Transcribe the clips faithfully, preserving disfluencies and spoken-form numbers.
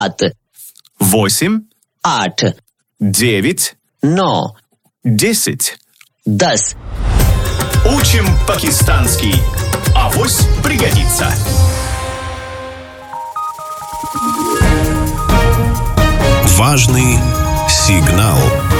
सात, восемь, आठ, девять, नौ, десять. दस. Учим пакистанский. Авось пригодится. Важный сигнал.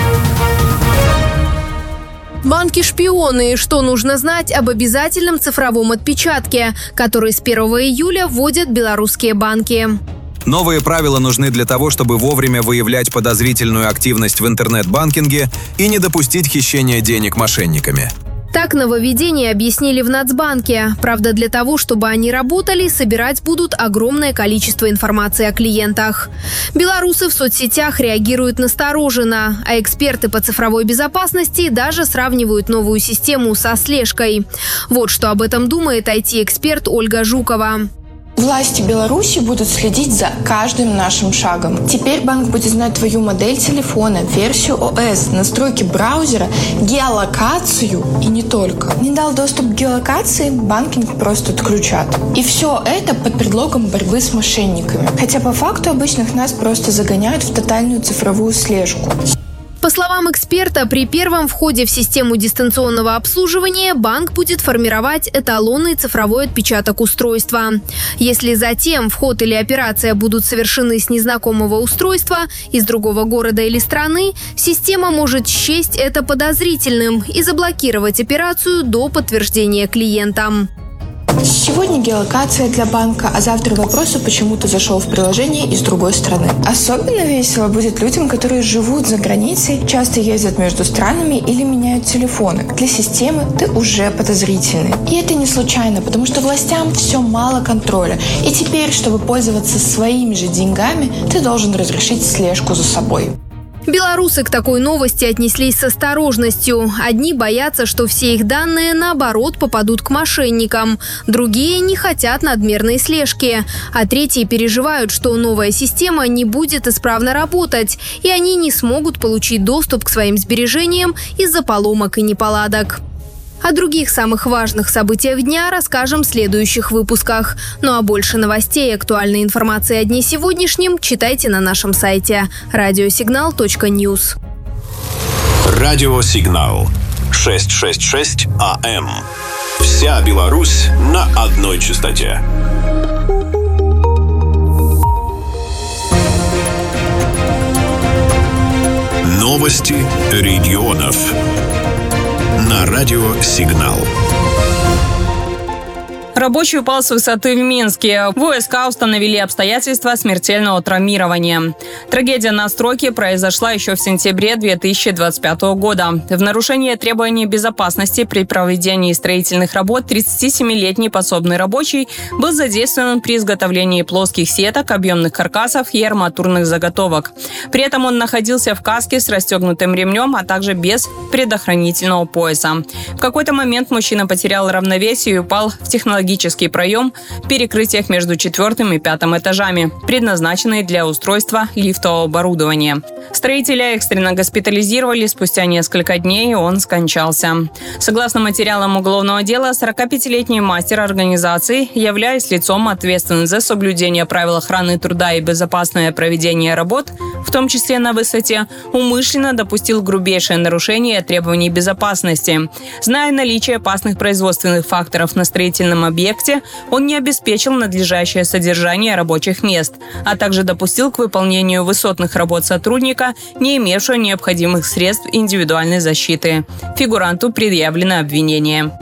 Банки-шпионы. Что нужно знать об обязательном цифровом отпечатке, который с первого июля вводят белорусские банки? Новые правила нужны для того, чтобы вовремя выявлять подозрительную активность в интернет-банкинге и не допустить хищения денег мошенниками. Так нововведения объяснили в Нацбанке. Правда, для того, чтобы они работали, собирать будут огромное количество информации о клиентах. Белорусы в соцсетях реагируют настороженно, а эксперты по цифровой безопасности даже сравнивают новую систему со слежкой. Вот что об этом думает ай ти-эксперт Ольга Жукова. Власти Беларуси будут следить за каждым нашим шагом. Теперь банк будет знать твою модель телефона, версию о эс, настройки браузера, геолокацию и не только. Не дал доступ к геолокации, банкинг просто отключат. И все это под предлогом борьбы с мошенниками. Хотя по факту обычных нас просто загоняют в тотальную цифровую слежку. По словам эксперта, при первом входе в систему дистанционного обслуживания банк будет формировать эталонный цифровой отпечаток устройства. Если затем вход или операция будут совершены с незнакомого устройства из другого города или страны, система может счесть это подозрительным и заблокировать операцию до подтверждения клиентам. Сегодня геолокация для банка, а завтра вопросы почему-то зашел в приложение из другой страны. Особенно весело будет людям, которые живут за границей, часто ездят между странами или меняют телефоны. Для системы ты уже подозрительный. И это не случайно, потому что властям все мало контроля. И теперь, чтобы пользоваться своими же деньгами, ты должен разрешить слежку за собой. Белорусы к такой новости отнеслись с осторожностью. Одни боятся, что все их данные, наоборот, попадут к мошенникам. Другие не хотят надмерной слежки. А третьи переживают, что новая система не будет исправно работать, и они не смогут получить доступ к своим сбережениям из-за поломок и неполадок. О других самых важных событиях дня расскажем в следующих выпусках. Ну а больше новостей и актуальной информации о дне сегодняшнем читайте на нашем сайте радиосигнал точка ньюс. Радиосигнал. шестьсот шестьдесят шесть АМ. Вся Беларусь на одной частоте. Новости регионов. На радио «Сигнал». Рабочий упал с высоты в Минске. ВСК установили обстоятельства смертельного травмирования. Трагедия на стройке произошла еще в сентябре две тысячи двадцать пятого года. В нарушение требований безопасности при проведении строительных работ тридцатисемилетний пособный рабочий был задействован при изготовлении плоских сеток, объемных каркасов и арматурных заготовок. При этом он находился в каске с расстегнутым ремнем, а также без предохранительного пояса. В какой-то момент мужчина потерял равновесие и упал в технологический проем в перекрытиях между четвертым и пятым этажами, предназначенный для устройства лифтового оборудования. Строителя экстренно госпитализировали, спустя несколько дней он скончался. Согласно материалам уголовного дела, сорокапятилетний мастер организации, являясь лицом ответственным за соблюдение правил охраны труда и безопасное проведение работ, в том числе на высоте, умышленно допустил грубейшее нарушение требований безопасности. Зная наличие опасных производственных факторов на строительном объекте, он не обеспечил надлежащее содержание рабочих мест, а также допустил к выполнению высотных работ сотрудника, не имевшего необходимых средств индивидуальной защиты. Фигуранту предъявлено обвинение.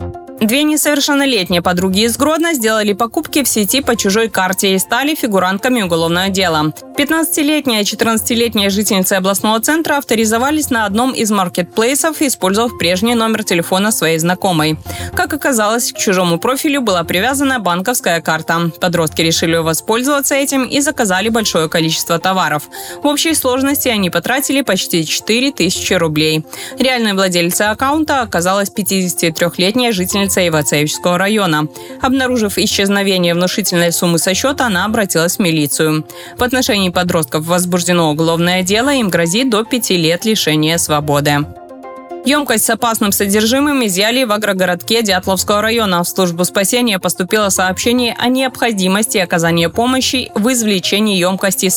Две несовершеннолетние подруги из Гродно сделали покупки в сети по чужой карте и стали фигурантками уголовного дела. пятнадцатилетняя и четырнадцатилетняя жительницы областного центра авторизовались на одном из маркетплейсов, использовав прежний номер телефона своей знакомой. Как оказалось, к чужому профилю была привязана банковская карта. Подростки решили воспользоваться этим и заказали большое количество товаров. В общей сложности они потратили почти четыре тысячи рублей. Реальной владелицей аккаунта оказалась пятидесятитрёхлетняя жительница Ивацеевского района. Обнаружив исчезновение внушительной суммы со счета, она обратилась в милицию. В отношении подростков возбуждено уголовное дело, им грозит до пяти лет лишения свободы. Емкость с опасным содержимым изъяли в агрогородке Дятловского района. В службу спасения поступило сообщение о необходимости оказания помощи в извлечении емкости с